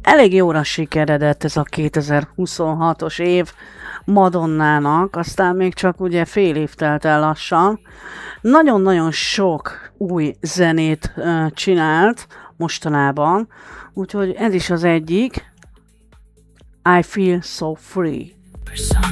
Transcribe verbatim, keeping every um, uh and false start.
Elég jóra sikeredett ez a kétezer-huszonhatos év Madonnának, aztán még csak ugye fél év telt el lassan. Nagyon-nagyon sok új zenét uh, csinált mostanában, úgyhogy ez is az egyik. I Feel So Free.